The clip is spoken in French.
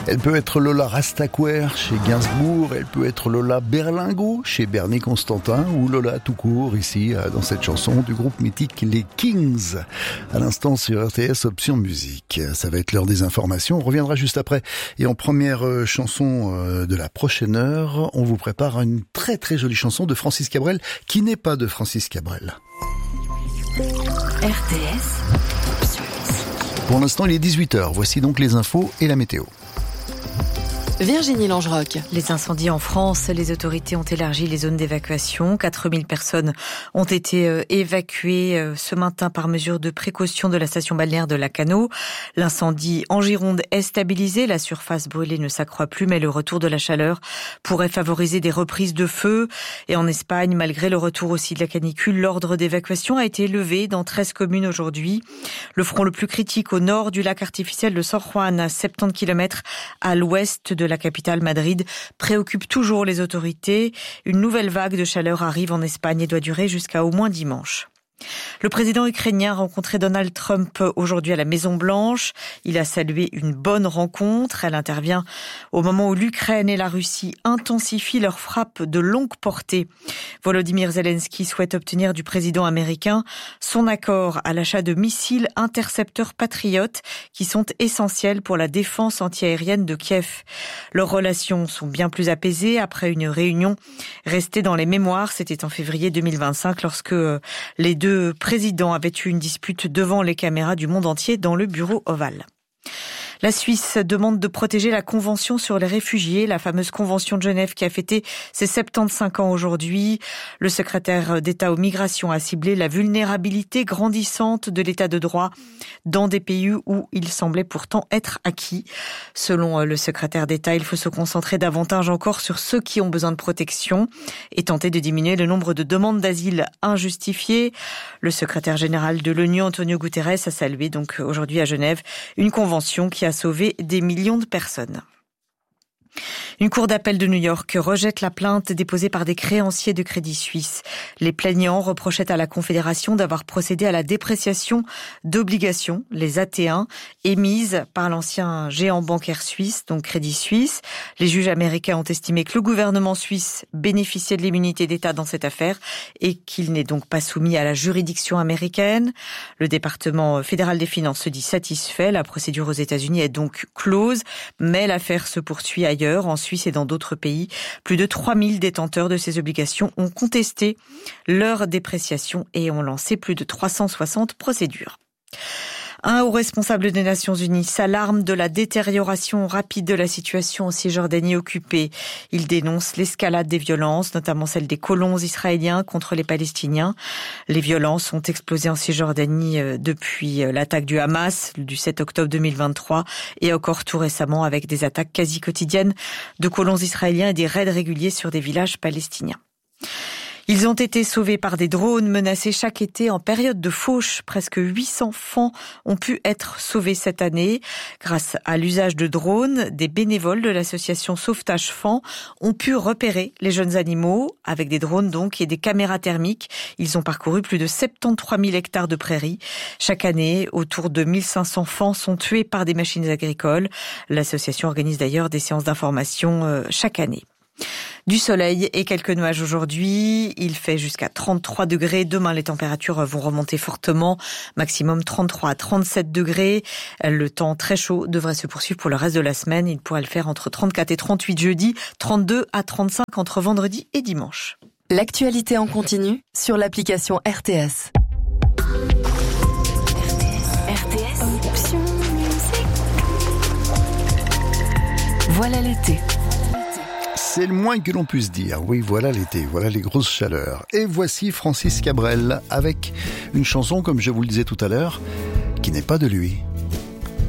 Elle peut être Lola Rastaquouère chez Gainsbourg, elle peut être Lola Berlingot chez Bernie Constantin ou Lola tout court ici dans cette chanson du groupe mythique Les Kings. À l'instant sur RTS Option Musique. Ça va être l'heure des informations. On reviendra juste après. Et en première chanson de la prochaine heure, on vous prépare une très très jolie chanson de Francis Cabrel qui n'est pas de Francis Cabrel. RTS. Pour l'instant, il est 18h. Voici donc les infos et la météo. Virginie Langeroc. Les incendies en France, les autorités ont élargi les zones d'évacuation. 4000 personnes ont été évacuées ce matin par mesure de précaution de la station balnéaire de Lacanau. L'incendie en Gironde est stabilisé. La surface brûlée ne s'accroît plus, mais le retour de la chaleur pourrait favoriser des reprises de feu. Et en Espagne, malgré le retour aussi de la canicule, l'ordre d'évacuation a été levé dans 13 communes aujourd'hui. Le front le plus critique au nord du lac artificiel de San Juan, à 70 km à l'ouest de la capitale Madrid, préoccupe toujours les autorités. Une nouvelle vague de chaleur arrive en Espagne et doit durer jusqu'à au moins dimanche. Le président ukrainien a rencontré Donald Trump aujourd'hui à la Maison-Blanche. Il a salué une bonne rencontre. Elle intervient au moment où l'Ukraine et la Russie intensifient leurs frappes de longue portée. Volodymyr Zelensky souhaite obtenir du président américain son accord à l'achat de missiles intercepteurs patriotes qui sont essentiels pour la défense antiaérienne de Kiev. Leurs relations sont bien plus apaisées après une réunion restée dans les mémoires. C'était en février 2025 lorsque les deux présidents avaient eu une dispute devant les caméras du monde entier dans le bureau ovale. La Suisse demande de protéger la Convention sur les réfugiés, la fameuse Convention de Genève qui a fêté ses 75 ans aujourd'hui. Le secrétaire d'État aux migrations a ciblé la vulnérabilité grandissante de l'état de droit dans des pays où il semblait pourtant être acquis. Selon le secrétaire d'État, il faut se concentrer davantage encore sur ceux qui ont besoin de protection et tenter de diminuer le nombre de demandes d'asile injustifiées. Le secrétaire général de l'ONU, Antonio Guterres, a salué donc aujourd'hui à Genève une convention qui a sauvé des millions de personnes. Une cour d'appel de New York rejette la plainte déposée par des créanciers de Crédit Suisse. Les plaignants reprochaient à la Confédération d'avoir procédé à la dépréciation d'obligations, les AT1, émises par l'ancien géant bancaire suisse, donc Crédit Suisse. Les juges américains ont estimé que le gouvernement suisse bénéficiait de l'immunité d'État dans cette affaire et qu'il n'est donc pas soumis à la juridiction américaine. Le département fédéral des finances se dit satisfait. La procédure aux États-Unis est donc close, mais l'affaire se poursuit ailleurs. En Suisse et dans d'autres pays, plus de 3000 détenteurs de ces obligations ont contesté leur dépréciation et ont lancé plus de 360 procédures. Un haut responsable des Nations Unies s'alarme de la détérioration rapide de la situation en Cisjordanie occupée. Il dénonce l'escalade des violences, notamment celle des colons israéliens contre les Palestiniens. Les violences ont explosé en Cisjordanie depuis l'attaque du Hamas du 7 octobre 2023 et encore tout récemment avec des attaques quasi quotidiennes de colons israéliens et des raids réguliers sur des villages palestiniens. Ils ont été sauvés par des drones menacés chaque été en période de fauche. Presque 800 enfants ont pu être sauvés cette année. Grâce à l'usage de drones, des bénévoles de l'association Sauvetage Fan ont pu repérer les jeunes animaux avec des drones donc et des caméras thermiques. Ils ont parcouru plus de 73 000 hectares de prairies. Chaque année, autour de 1500 enfants sont tués par des machines agricoles. L'association organise d'ailleurs des séances d'information chaque année. Du soleil et quelques nuages aujourd'hui. Il fait jusqu'à 33 degrés. Demain, les températures vont remonter fortement. Maximum 33 à 37 degrés. Le temps très chaud devrait se poursuivre pour le reste de la semaine. Il pourrait le faire entre 34 et 38 jeudi, 32 à 35 entre vendredi et dimanche. L'actualité en continu sur l'application RTS. RTS. Option musique. Voilà l'été. C'est le moins que l'on puisse dire. Oui, voilà l'été, voilà les grosses chaleurs. Et voici Francis Cabrel avec une chanson, comme je vous le disais tout à l'heure, qui n'est pas de lui.